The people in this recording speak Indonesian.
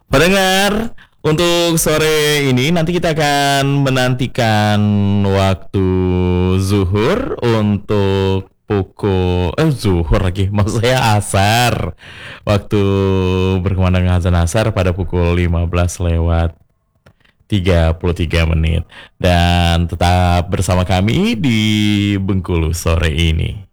Pendengar, untuk sore ini nanti kita akan menantikan waktu zuhur untuk pukul zuhur lagi, maksud saya asar. Waktu berkumandang azan asar pada pukul 15 lewat 33 menit. Dan tetap bersama kami di Bengkulu sore ini.